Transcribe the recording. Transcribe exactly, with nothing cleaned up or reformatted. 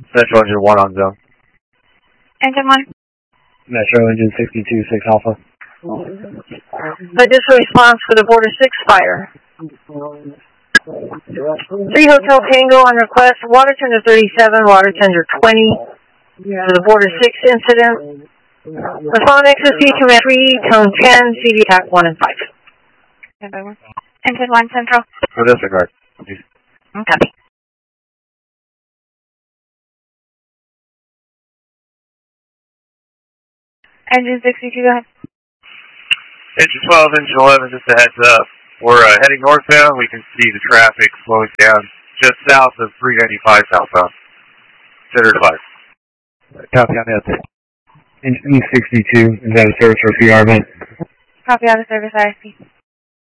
Central Engine one on zone. Engine one. Metro Engine sixty-two, six Alpha. Additional response for the Border six fire. three Hotel Tango on request, water tender thirty-seven, water tender twenty for the Border six incident. Respond X S C Command three, tone ten, C V attack one and five. Engine one Central. For disregard. Okay. Engine sixty-two, go ahead. Engine twelve, Engine eleven, just a heads up. We're uh, heading northbound. We can see the traffic slowing down just south of three ninety-five southbound. Center five. Copy on that. Engine sixty-two, is that a service or P R event? Copy out of service I S P.